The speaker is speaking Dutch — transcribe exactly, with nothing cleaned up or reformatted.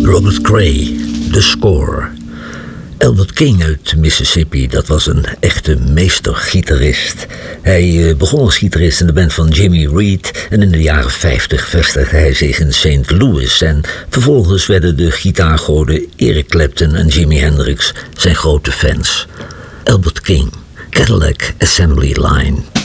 Robert Cray, The Score. Albert King uit Mississippi, dat was een echte meestergitarist. Hij begon als gitarist in de band van Jimmy Reed en in de jaren vijftig vestigde hij zich in Saint Louis. En vervolgens werden de gitaargoden Eric Clapton en Jimi Hendrix zijn grote fans. Albert King, Cadillac Assembly Line.